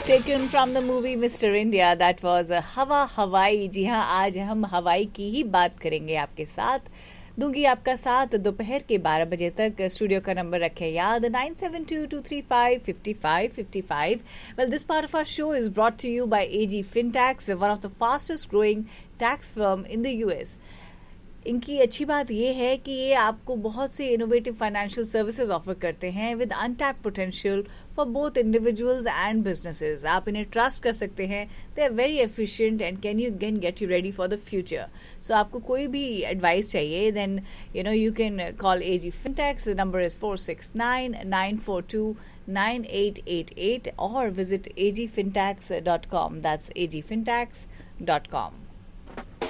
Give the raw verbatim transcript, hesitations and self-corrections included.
Taken from the movie Mister India, that was हवा हवाई. जी हाँ, आज हम हवाई की ही बात करेंगे आपके साथ. दूंगी आपका साथ दोपहर के बारह बजे तक. स्टूडियो का नंबर रखें याद nine seven to to three five fifty five fifty five. Well, this part of our show is brought to you by A G Fintax, one of the fastest growing tax firm in the U S. इनकी अच्छी बात ये है कि ये आपको बहुत से इनोवेटिव फाइनेंशियल सर्विसेज ऑफर करते हैं with untapped potential for both individuals and businesses. आप इन्हें ट्रस्ट कर सकते हैं. They are very efficient and can you can get you ready for the future. सो आपको कोई भी एडवाइस चाहिए then you know you can call AG फिनटेक्स. The number is four six nine nine four to nine eight eight eight और visit a g fintax dot com. That's a g fintax dot com.